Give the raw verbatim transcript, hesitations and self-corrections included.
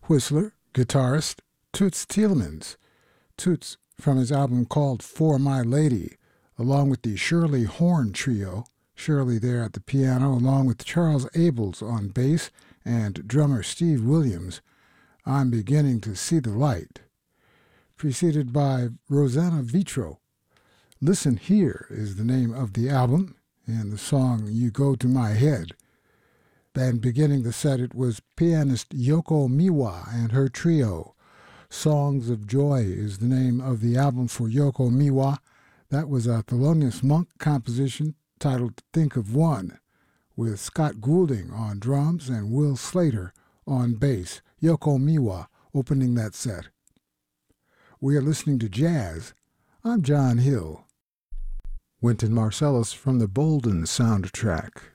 whistler, guitarist Toots Thielemans. Toots, from his album called For My Lady, along with the Shirley Horn Trio, Shirley there at the piano, along with Charles Abels on bass and drummer Steve Williams, I'm Beginning to See the Light, preceded by Rosanna Vitro. Listen Here is the name of the album, and the song You Go to My Head. And beginning the set, it was pianist Yoko Miwa and her trio. Songs of Joy is the name of the album for Yoko Miwa. That was a Thelonious Monk composition titled Think of One, with Scott Goulding on drums and Will Slater on bass. Yoko Miwa opening that set. We are listening to jazz. I'm John Hill. Wynton Marsalis from the Bolden soundtrack.